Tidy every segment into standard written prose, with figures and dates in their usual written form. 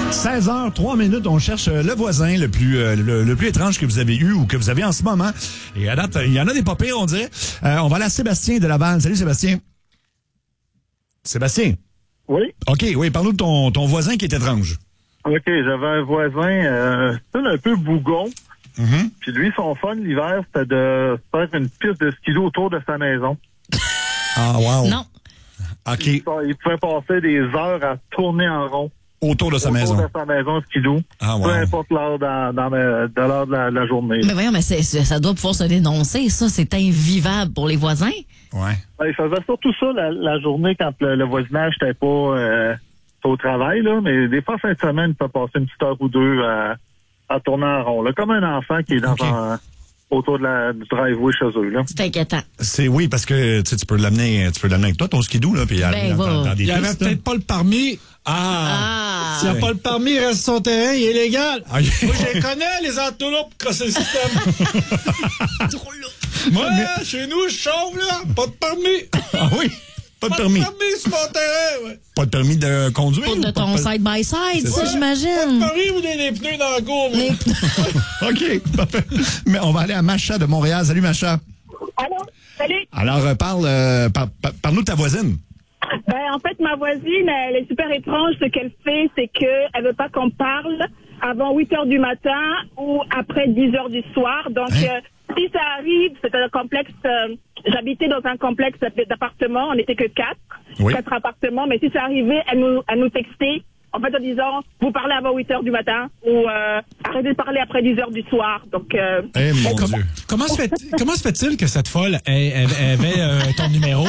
16h03, on cherche le voisin le plus étrange que vous avez eu ou que vous avez en ce moment. Et à date, il y en a des pas pires, on dirait. On va aller à Sébastien de Laval. Salut Sébastien. Sébastien. Oui. OK, oui, parle-nous de ton voisin qui est étrange. OK, j'avais un voisin un peu bougon. Mm-hmm. Puis lui, son fun l'hiver, c'était de faire une piste de ski autour de sa maison. Ah, wow. Non. OK. Il pouvait passer des heures à tourner en rond. Autour de sa maison. Autour de sa maison, skidoo. Ah, wow. Peu importe l'heure de l'heure de la journée. Mais voyons, mais ça doit pouvoir se dénoncer, ça. C'est invivable pour les voisins. Ouais. Il faisait surtout ça la journée quand le voisinage n'était pas au travail, là. Mais des fois, fin de semaine, il peut passer une petite heure ou deux à tourner en rond, là. Comme un enfant qui est dans autour du driveway chez eux, là. C'est inquiétant. Oui, parce que tu peux l'amener avec toi, ton skidoo, là, puis aller dans des pistes. Il avait peut-être pas le permis. S'il n'y a pas le permis, il reste sur son terrain, il est légal. Moi, je les connais, les antelopes, pour casser le système. Moi, chez nous, je chauffe, là. Pas de permis. Ah oui? Pas de permis. Pas de permis sur mon terrain, ouais. Pas de permis de conduire? Pas de ton side-by-side, ça, j'imagine. Pas de permis ou des pneus dans la cour. OK, parfait. Mais on va aller à Macha de Montréal. Salut, Macha. Allô? Salut. Alors, parle-nous de ta voisine. En fait, ma voisine, elle est super étrange. Ce qu'elle fait, c'est qu'elle veut pas qu'on parle avant 8 heures du matin ou après 10 heures du soir. Donc, si ça arrive, c'est un complexe... j'habitais dans un complexe d'appartements. On n'était que 4 appartements. Mais si ça arrivait, elle nous textait, en fait, en disant, vous parlez avant 8 heures du matin ou arrêtez de parler après 10 heures du soir. Donc, mon Dieu. Comment se fait-il que cette folle avait ton numéro?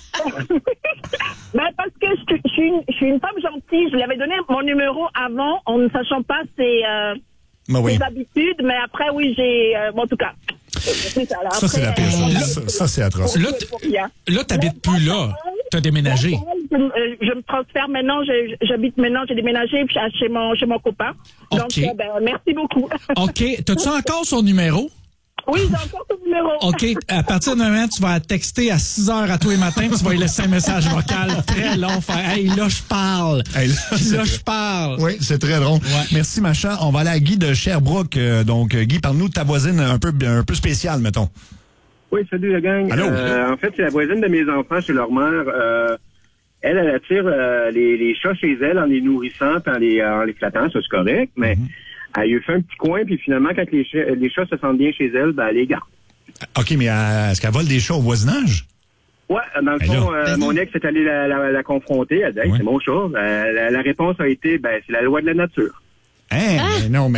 Parce que je suis une femme gentille. Je lui avais donné mon numéro avant, en ne sachant pas ses habitudes. Mais après, j'ai... en tout cas... Ça, c'est la pire chose. Ça, c'est atroce. Là, t'habites plus là. T'as déménagé. Je me transfère maintenant. J'habite maintenant. J'ai déménagé chez mon copain. Okay. Donc, merci beaucoup. OK. T'as-tu encore son numéro? Oui, j'ai encore son numéro. OK. À partir d'un moment, tu vas la texter à 6 heures à tous les matins, tu vas lui laisser un message vocal très long. Hey, là, je parle. Hey, là, je parle. Oui, c'est très drôle. Ouais. Merci, Macha. On va aller à Guy de Sherbrooke. Donc, Guy, parle-nous de ta voisine un peu spéciale, mettons. Oui, salut, la gang. Allô? En fait, c'est la voisine de mes enfants chez leur mère. Elle attire les chats chez elle en les nourrissant et en les flattant, ça c'est correct, mais elle lui fait un petit coin, puis finalement, quand les chats se sentent bien chez elle, elle les garde. OK, mais est-ce qu'elle vole des chats au voisinage? Ouais, dans le fond, mon ex est allé la confronter. Elle dit, hey, c'est mon chat. La réponse a été, c'est la loi de la nature. Non.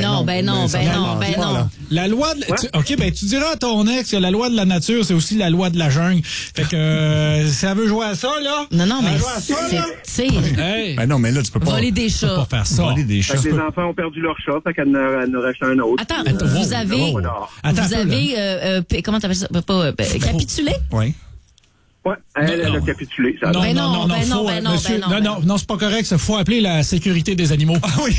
La loi de... tu diras à ton ex que la loi de la nature, c'est aussi la loi de la jungle. Fait que, si elle veut jouer à ça, là... Non, mais c'est... non, mais là, tu peux pas... Voler des chats. Tu peux pas faire ça. Voler des chats. Les enfants ont perdu leur chat, fait qu'elle en a racheté un autre. Attends, vous avez... comment t'appelles ça? Capitulé? Oui. Ouais, elle a capitulé. Ça non, c'est pas correct. Ça faut appeler la sécurité des animaux. Ah oui.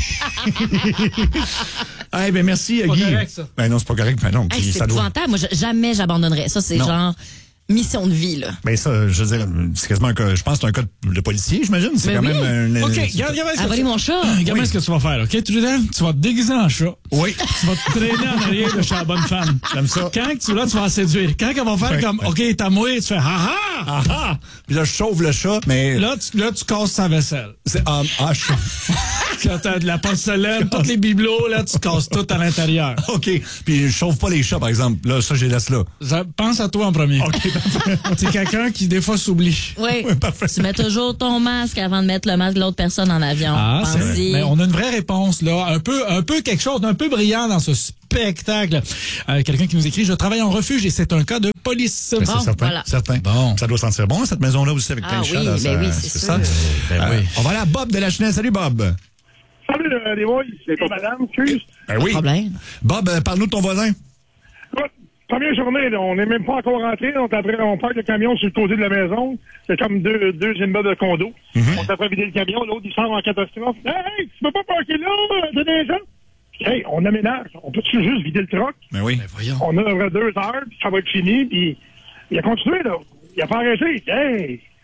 Merci, Guy. C'est pas correct, ça. Non, c'est pas correct. Non, c'est épouvantable. Moi, jamais j'abandonnerais. Ça, c'est genre mission de vie, là. Ça, je veux dire, c'est quasiment un cas, je pense que c'est un cas de policier, j'imagine. C'est quand même OK, regarde voler mon chat. Regarde ce que tu vas faire, OK? Tu vas te déguiser en chat. Oui. Tu vas te traîner en arrière de chez la bonne femme. J'aime ça. Quand tu vas la séduire. Quand elle va faire comme, OK, t'as mouillé, tu fais, ah! Puis là, je sauve le chat, mais... Là, tu casses sa vaisselle. C'est, Quand t'as de la porcelaine, tous les bibelots, là, tu casses tout à l'intérieur. OK. Puis je sauve pas les chats, par exemple. Là, ça, je les laisse là. Pense à toi en premier. OK, parfait. C'est quelqu'un qui, des fois, s'oublie. Oui. Parfait. Tu mets toujours ton masque avant de mettre le masque de l'autre personne en avion. C'est vrai. Mais on a une vraie réponse, là. Un peu quelque chose d'un peu brillant dans ce spectacle. Quelqu'un qui nous écrit, je travaille en refuge et c'est un cas de police. C'est certain. Bon. Ça doit sentir bon, cette maison-là aussi, avec plein de chats. Oui, c'est ça. On va aller à Bob de la Chenelle. Salut, Bob. Salut, les boys. C'est madame, excuse. Oui. Problème. Bob, parle-nous de ton voisin. Première journée, là, on n'est même pas encore rentré. On parque le camion sur le côté de la maison. C'est comme deux immeubles de condo. On s'est fait vider le camion. L'autre, il sort en catastrophe. Hey, tu peux pas parker là, c'est des gens. Hey, on aménage. On peut-tu juste vider le truck? Mais oui. Voyons. On a 2 heures, puis ça va être fini. Puis il a continué, là. Il a pas arrêté. Hey!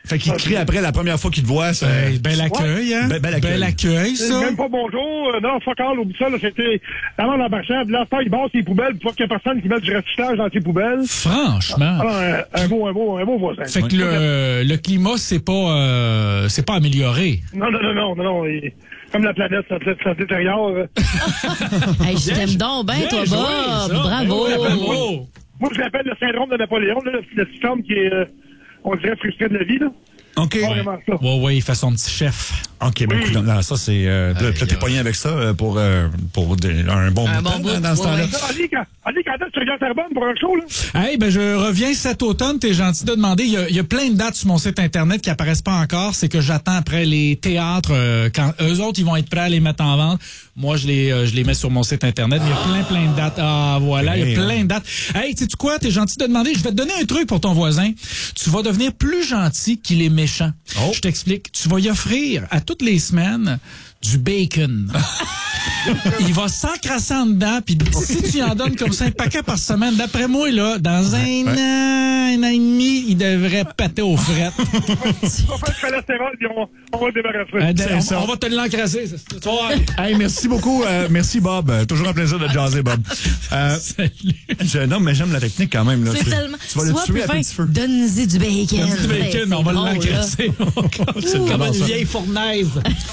Fait qu'il te crie après la première fois qu'il te voit. Bel accueil, hein? Bel accueil, ça. Même pas bonjour. Non, fuck all, oublie ça. Là, c'était avant l'embarquement. Là, il basse ses poubelles pour qu'il y ait personne qui mette du recyclage dans ses poubelles. Franchement. Alors, un beau voisin. Fait que le climat, c'est pas amélioré. Non. Comme la planète, ça se détériore. Hey, je t'aime donc bien, toi, Bob. Bravo. Moi, je l'appelle le syndrome de Napoléon, là, le petit homme qui est, on dirait, frustré de la vie, là. OK. Ouais, il fait son petit chef. OK, ben écoute, là, ça, c'est... t'es pogné avec ça pour un bon bout de temps dans ce temps-là. Ali, quand est-ce que tu reviens à Terrebonne pour un show, là? Hey, ben je reviens cet automne. T'es gentil de demander. Il y a plein de dates sur mon site Internet qui apparaissent pas encore. C'est que j'attends après les théâtres. Quand eux autres, ils vont être prêts à les mettre en vente. Moi, je les mets sur mon site Internet. Il y a plein de dates. Ah, voilà, il y a plein de dates. Hey, sais-tu quoi? T'es gentil de demander. Je vais te donner un truc pour ton voisin. Tu vas devenir plus gentil qu'il est méchant. Oh. Je t'explique. Tu vas y offrir à toutes les semaines du bacon. Il va s'encrasser en dedans, puis si tu en donnes comme ça un paquet par semaine, d'après moi, là, dans un an et demi, il devrait péter aux frettes. On va faire le cholestérol, puis on va le débarrasser. On va te l'encrasser. Hey, merci beaucoup. Merci, Bob. Toujours un plaisir de jaser, Bob. Non, mais j'aime la technique quand même. Là. C'est tellement... Tu vas le tuer à petit feu. Donne-y du bacon. Donne-y du bacon, mais on va l'encrasser. C'est comme une vieille fournaise.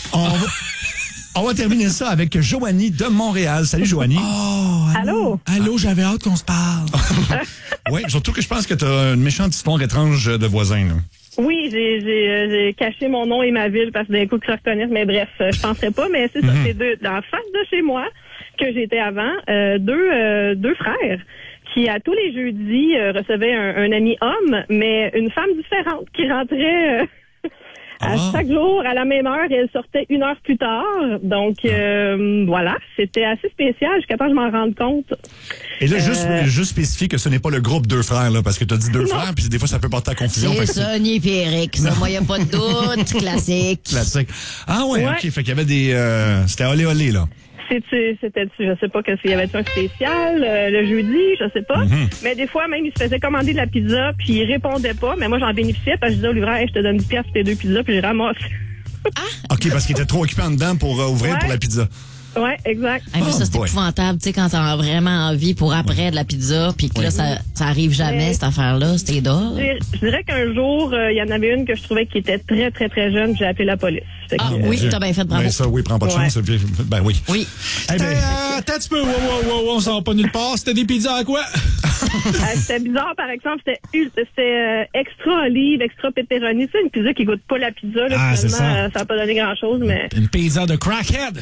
On va terminer ça avec Joanie de Montréal. Salut, Joanie. Oh, allô? Allô, j'avais hâte qu'on se parle. Oui, surtout que je pense que tu as une méchante histoire étrange de voisin. Là. Oui, j'ai caché mon nom et ma ville parce que d'un coup que ça reconnaisse, mais bref, je penserais pas, mais c'est ça, c'est en face de chez moi que j'étais avant, deux frères qui, à tous les jeudis, recevaient un ami homme, mais une femme différente qui rentrait... chaque jour, à la même heure, et elle sortait 1 heure plus tard. Donc, voilà, c'était assez spécial jusqu'à temps que je m'en rende compte. Et là, juste spécifier que ce n'est pas le groupe deux frères, là, parce que tu as dit deux frères, puis des fois, ça peut porter à confusion. C'est Sonny et Eric, ça, moi, il n'y a pas de doute. Classique. Classique. Ah ouais, OK, fait qu'il y avait des... c'était olé, là. C'était, je sais pas s'il y avait un spécial le jeudi, je sais pas. Mais des fois, même, il se faisait commander de la pizza, puis il répondait pas. Mais moi, j'en bénéficiais, parce que je disais au livreur, hey, je te donne 10$ pour tes 2 pizzas, puis je ramasse. OK, parce qu'il était trop occupé en dedans pour ouvrir pour la pizza. Ouais, exact. Mais ça, c'est épouvantable, tu sais, quand t'as vraiment envie pour après de la pizza, puis que là, ça arrive jamais, cette affaire-là, c'était d'or. Je dirais qu'un jour, il y en avait une que je trouvais qui était très, très, très jeune, j'ai appelé la police. Oui, t'as bien fait, bravo. Ben ça, oui, prends pas de chance. Ben oui. Oui. Attends un petit peu, on s'en va pas nulle part. C'était des pizzas à quoi? C'était bizarre, par exemple, c'était extra olive, extra pepperoni. C'est une pizza qui goûte pas la pizza, là, finalement, ça n'a pas donné grand-chose, mais... Une pizza de crackhead!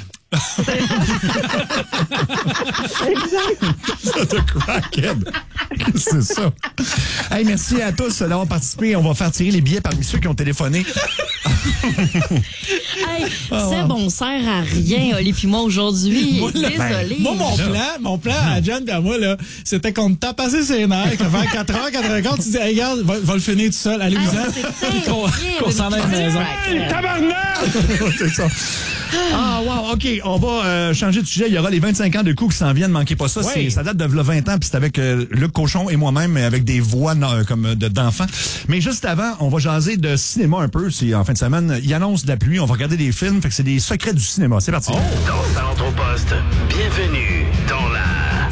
Exact. De crackhead. C'est ça. Hey, merci à tous d'avoir participé. On va faire tirer les billets parmi ceux qui ont téléphoné. Hey, Seb, on sert à rien, Oli puis moi, aujourd'hui. Désolé. Moi, mon plan à John et à moi, là, c'était qu'on tape assez ses nerfs, que vers 4h, 4h15, tu dis, hey, regarde, va le finir tout seul, allez-vous-en. Qu'on s'en aille à la maison. Tabarnak! C'est ça. Ah, wow, OK. On va changer de sujet. Il y aura les 25 ans de coups qui s'en viennent. Manquez pas ça. Oui. Ça date de 20 ans, puis c'est avec Luc Cochon et moi-même, mais avec des voix comme d'enfants. Mais juste avant, on va jaser de cinéma un peu. C'est en fin de semaine. Il annonce de la pluie. On va regarder des films. Fait que c'est des secrets du cinéma. C'est parti. Dans Saint-Anthroposte, bienvenue dans la...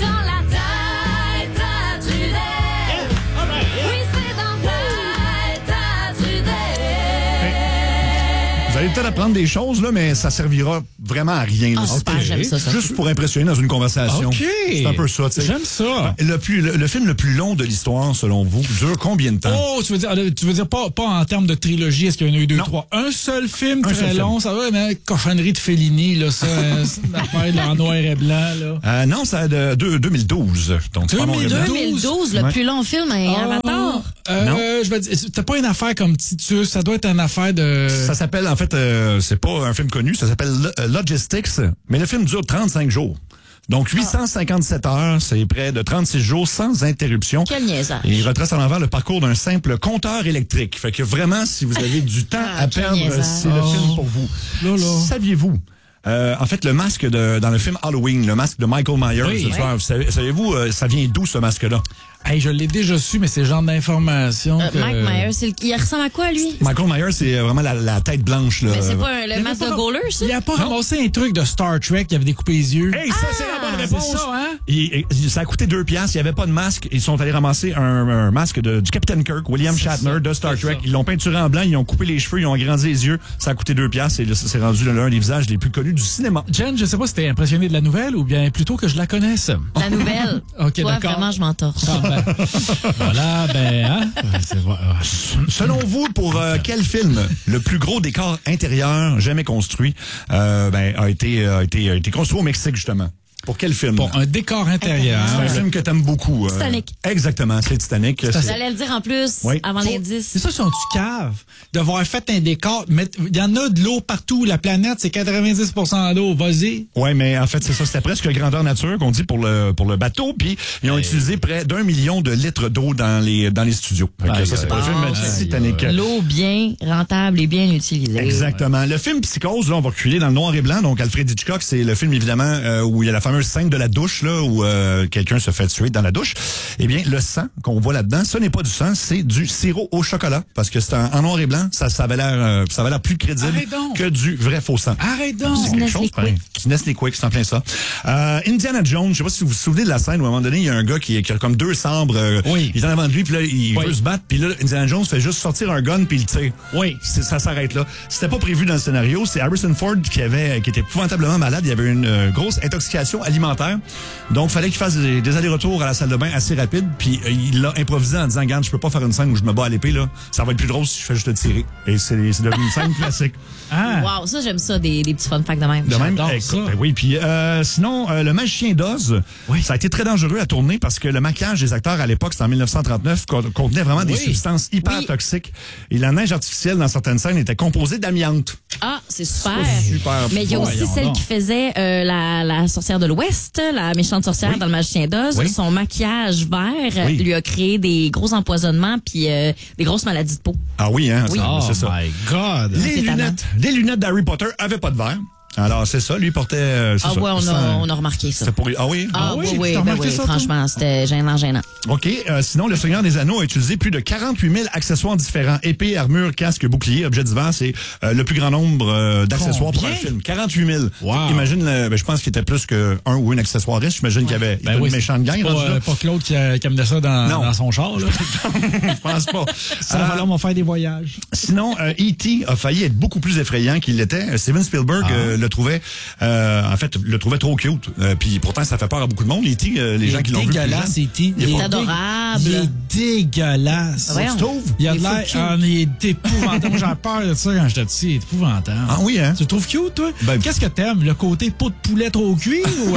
Vous allez peut-être apprendre des choses, là, mais ça servira vraiment à rien. Là. Super, j'aime ça. Juste pour impressionner dans une conversation. OK. C'est un peu ça, tu sais. J'aime ça. Le film le plus long de l'histoire, selon vous, dure combien de temps? Oh, tu veux dire pas en termes de trilogie, est-ce qu'il y en a eu 2, 3? Un seul film très long, ça va, mais cochonnerie de Fellini, là, ça, c'est une affaire en noir et blanc, là. Non, ça de 2012. Donc, 2012, le plus long film à Avatar. Non. Je vais dire, c'était pas une affaire comme Titus, ça doit être une affaire de... Ça s'appelle, en fait, c'est pas un film connu, ça s'appelle Logistics, mais le film dure 35 jours. Donc, 857 heures, c'est près de 36 jours sans interruption. Quel niaisage. Et il retrace à l'envers le parcours d'un simple compteur électrique. Fait que vraiment, si vous avez du temps à perdre, c'est le film pour vous. Saviez-vous? En fait, le masque dans le film Halloween, le masque de Michael Myers, savez-vous, ça vient d'où ce masque-là? Hey, je l'ai déjà su, mais c'est le genre d'information que... Mike Myers, il ressemble à quoi, lui? Michael Myers, c'est vraiment la tête blanche. Là. Mais c'est pas le masque de Goaler, ça? Il a pas ramassé un truc de Star Trek, il avait découpé les yeux. Hey, ça, c'est la bonne réponse. C'est ça, hein? Ça a coûté 2$. Il n'y avait pas de masque. Ils sont allés ramasser un masque du Captain Kirk, William Shatner, de Star Trek. Ils l'ont peinturé en blanc, ils ont coupé les cheveux, ils ont agrandi les yeux. Ça a coûté 2$ et là, ça s'est rendu l'un des visages les plus connus du cinéma. Jen, je sais pas si t'es impressionné de la nouvelle ou bien plutôt que je la connaisse. La nouvelle. OK, Toi, d'accord. vraiment, je m'entorche. Voilà, hein? Selon vous, pour quel film le plus gros décor intérieur jamais construit a été construit au Mexique, justement? Pour quel film? Pour un décor intérieur. C'est un film que t'aimes beaucoup. Titanic. Exactement, c'est Titanic. J'allais le dire en plus, avant l'indice. C'est ça, sont-tu caves d'avoir fait un décor? Il y en a de l'eau partout. La planète, c'est 90% d'eau. Vas-y. Oui, mais en fait, c'est ça. C'était presque grandeur nature qu'on dit pour le bateau. Puis, ils ont utilisé près d'1 million de litres d'eau dans les studios. Ça, c'est pas le film Titanic. L'eau bien rentable et bien utilisée. Exactement. Le film Psychose, là, on va reculer dans le noir et blanc. Donc, Alfred Hitchcock, c'est le film, évidemment, où il y a la fameuse scène de la douche, là, où quelqu'un se fait tuer dans la douche. Eh bien, le sang qu'on voit là-dedans, ce n'est pas du sang, c'est du sirop au chocolat. Parce que c'est en noir et blanc, ça avait l'air plus crédible que du vrai faux sang. Arrête donc! C'est quelque chose, Nestlé Quick, c'est en plein ça. Indiana Jones, je sais pas si vous vous souvenez de la scène où à un moment donné, il y a un gars qui a comme 2 sabres. Il est en avant de lui, puis là, il veut se battre. Puis là, Indiana Jones fait juste sortir un gun, puis il tire. Oui. Ça s'arrête là. C'était pas prévu dans le scénario. C'est Harrison Ford qui était épouvantablement malade. Il y avait une grosse intoxication alimentaire. Donc, il fallait qu'il fasse des allers-retours à la salle de bain assez rapides. Puis, il l'a improvisé en disant, regarde, je peux pas faire une scène où je me bats à l'épée, là. Ça va être plus drôle si je fais juste le tirer. Et c'est devenu une scène classique. Wow, ça, j'aime ça, des petits fun facts de même. Oui, puis sinon, Le Magicien d'Oz, ça a été très dangereux à tourner parce que le maquillage des acteurs à l'époque, c'était en 1939, contenait vraiment des substances hyper toxiques. Et la neige artificielle dans certaines scènes était composée d'amiante. Ah, c'est super. Mais il y a aussi celle qui faisait la sorcière de l'Ouest, la méchante sorcière dans Le Magicien d'Oz. Son maquillage vert lui a créé des gros empoisonnements puis des grosses maladies de peau. Ah oui, hein? C'est ça. Oh my God! Les lunettes d'Harry Potter avaient pas de verre. Alors, c'est ça, lui portait... on a remarqué ça. Ah oui? Oui, franchement, c'était gênant. OK. Sinon, le Seigneur des Anneaux a utilisé plus de 48 000 accessoires différents. Épée, armure, casque, bouclier, objets divers. C'est le plus grand nombre d'accessoires pour un film. 48 000. Wow. Imagine, je pense qu'il était plus qu'un ou une accessoiriste. J'imagine qu'il y avait une méchante gang. Pas Claude qui amenait ça dans son char. Là. Je pense pas. Ça va là, on va faire des voyages. Sinon, E.T. a failli être beaucoup plus effrayant qu'il l'était. Steven Spielberg le trouvait trop cute. Puis pourtant, ça fait peur à beaucoup de monde. E.T., les gens qui l'ont vu. Dégueulasse, E.T. Il est adorable. Il est dégueulasse. Il a l'air, il est épouvantable. J'ai peur de ça quand j'étais petit. Il est épouvantable. Ah oui, hein? Tu le trouves cute, toi? Qu'est-ce que t'aimes? Le côté peau de poulet trop cuit ou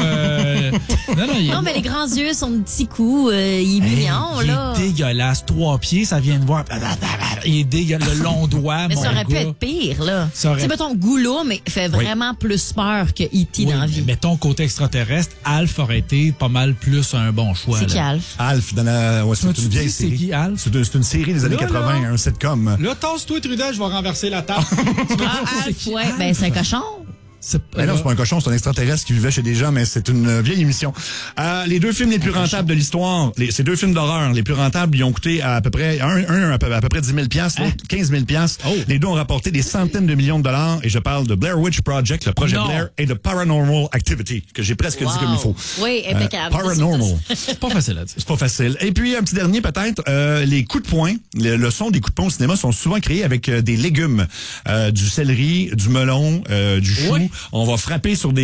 Non, mais les grands yeux, son petit cou, il est mignon, là. Il est dégueulasse. 3 pieds, ça vient de voir. Il est dégueulasse. Le long doigt, mais ça aurait pu être pire, là. Tu sais, mettons, Goulot, mais fait vraiment plus peur que E.T. dans la vie. Mais ton côté extraterrestre, Alf aurait été pas mal plus un bon choix. C'est qui Alf? Alf, c'est une vieille série. C'est qui Alf? C'est une série des années 80, un sitcom. Là, tasse-toi, Trudel, je vais renverser la table. Alf, c'est un cochon. Mais non, c'est pas un cochon, c'est un extraterrestre qui vivait chez des gens, mais c'est une vieille émission. Les 2 films les plus rentables de l'histoire, ces 2 films d'horreur les plus rentables, ils ont coûté à peu près à peu près 10 000 $, l'autre 15 000 $. Les 2 ont rapporté des centaines de millions de dollars, et je parle de Blair Witch Project, le projet Blair, et de Paranormal Activity, que j'ai presque dit comme il faut. Oui, impeccable. Paranormal. C'est pas facile à dire. C'est pas facile. Et puis, un petit dernier peut-être, les coups de poing, le son des coups de poing au cinéma sont souvent créés avec des légumes, du céleri, du melon, du chou. Oui. On va frapper sur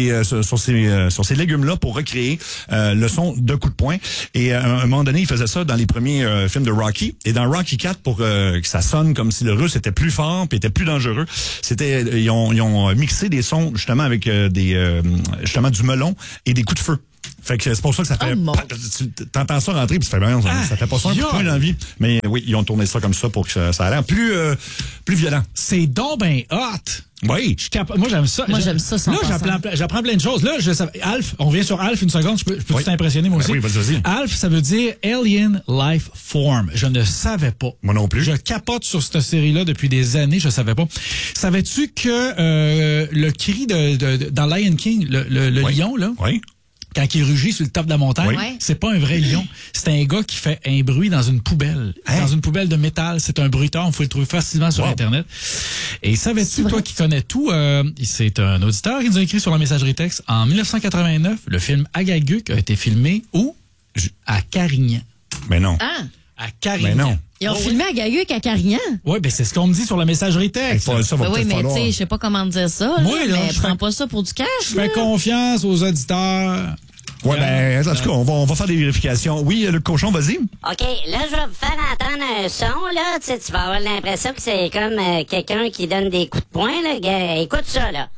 ces légumes-là pour recréer le son de coup de poing. Et à un moment donné, ils faisaient ça dans les premiers films de Rocky. Et dans Rocky 4, pour que ça sonne comme si le russe était plus fort puis était plus dangereux, ils ont mixé des sons justement avec justement du melon et des coups de feu. Fait que c'est pour ça que ça fait... T'entends ça rentrer puis ça fait ça fait pas ça un coup de poing dans la vie. Mais oui, ils ont tourné ça comme ça pour que ça a l'air plus violent. C'est donc ben hot! Oui. Moi, j'aime ça. Moi, j'aime ça. 100%. Là, j'apprends plein de choses. Là, Alf, on revient sur Alf une seconde. Je peux t'impressionner, moi aussi? Oui, vas-y. Alf, ça veut dire Alien Life Form. Je ne savais pas. Moi non plus. Je capote sur cette série-là depuis des années. Je savais pas. Savais-tu que le cri dans Lion King, le lion, là? Oui. quand il rugit sur le top de la montagne, Oui. c'est pas un vrai lion. C'est un gars qui fait un bruit dans une poubelle. Dans une poubelle de métal. C'est un bruiteur. On peut le trouver facilement sur Internet. Et savais-tu, toi qui connais tout, c'est un auditeur qui nous a écrit sur la messagerie texte. En 1989, le film Agaguk a été filmé où? À Carignan. Mais non. Ah! À Carignan. Mais non. Ils ont filmé à Gaguk à Carignan. Oui, ben c'est ce qu'on me dit sur la messagerie texte. Ça va Oui, peut-être mais falloir. tu sais, je sais pas comment dire ça. Là, Moi, là, mais je prends fais- pas ça pour du cash. Je fais confiance aux auditeurs. Ouais, ben, en tout cas, on va faire des vérifications. Oui, le cochon, vas-y. OK, là, je vais vous faire entendre un son, là. Tu sais, tu vas avoir l'impression que c'est comme quelqu'un qui donne des coups de poing, là. Écoute ça, là.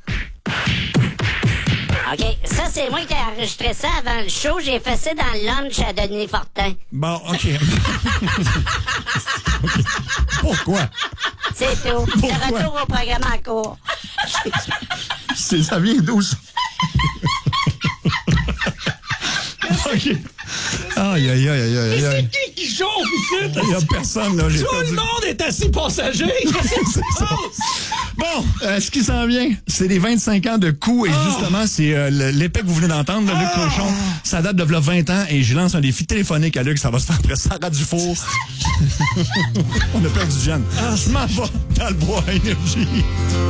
OK, ça, c'est moi qui ai enregistré ça avant le show. J'ai fait ça dans le lunch à Denis Fortin. Bon, OK. Pourquoi? C'est tout. Pourquoi? De retour au programme en cours. Ça vient d'où, ça? OK. Aïe, aïe, aïe, aïe, aïe, aïe. C'est qui chauffe ici? Il n'y a personne, là. Tout le monde est assis passager. C'est ça. Bon, ce qui s'en vient, c'est les 25 ans de coup. Et justement, c'est l'épée que vous venez d'entendre, le Luc Cochon. Ça date de 20 ans. Et je lance un défi téléphonique à Luc. Ça va se faire après Sarah Dufour. On a perdu Jeanne. Je m'en vais dans le bois à Énergie.